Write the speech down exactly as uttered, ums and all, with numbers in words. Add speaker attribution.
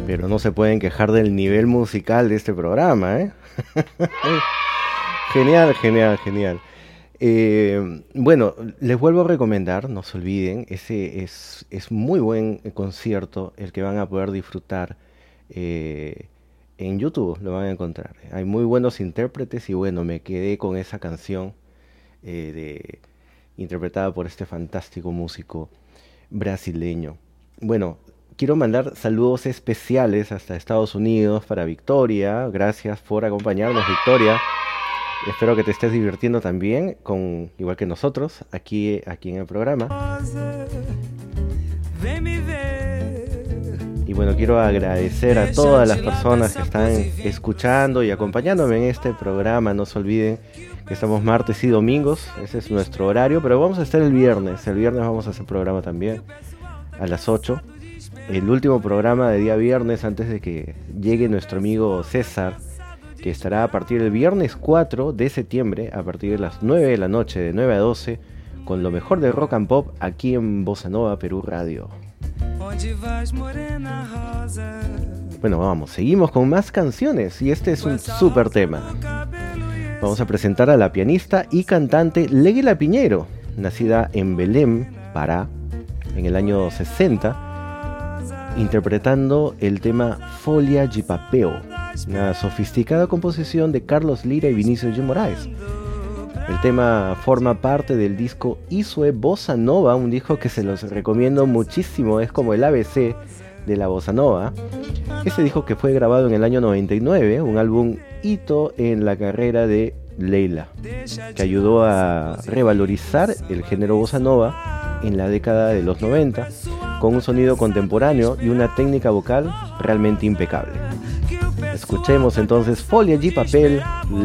Speaker 1: Pero no se pueden quejar del nivel musical de este programa, ¿eh? Genial, genial, genial. Eh, bueno, les vuelvo a recomendar, no se olviden, ese es, es muy buen concierto el que van a poder disfrutar eh, en YouTube, lo van a encontrar. Hay muy buenos intérpretes y bueno, me quedé con esa canción eh, de, interpretada por este fantástico músico brasileño. Bueno, quiero mandar saludos especiales hasta Estados Unidos para Victoria. Gracias por acompañarnos, Victoria. Espero que te estés divirtiendo también, con, igual que nosotros, aquí, aquí en el programa. Y bueno, quiero agradecer a todas las personas que están escuchando y acompañándome en este programa. No se olviden que estamos martes y domingos, ese es nuestro horario, pero vamos a estar el viernes. El viernes vamos a hacer programa también a las ocho. El último programa de día viernes antes de que llegue nuestro amigo César, que estará a partir del viernes cuatro de septiembre, a partir de las nueve de la noche, de nueve a doce, con lo mejor de rock and pop aquí en Bossa Nova Perú Radio. Bueno, vamos, seguimos con más canciones y este es un súper tema. Vamos a presentar a la pianista y cantante Leguela Piñero, nacida en Belém, Pará, en el año sesenta, interpretando el tema Folha de Papel, una sofisticada composición de Carlos Lira y Vinicius de Moraes. El tema forma parte del disco Isso é Bossa Nova, un disco que se los recomiendo muchísimo, es como el A B C de la Bossa Nova. Este disco que fue grabado en el año noventa y nueve, un álbum hito en la carrera de Leila, que ayudó a revalorizar el género Bossa Nova en la década de los noventa, con un sonido contemporáneo y una técnica vocal realmente impecable. Escuchemos entonces Folha de Papel,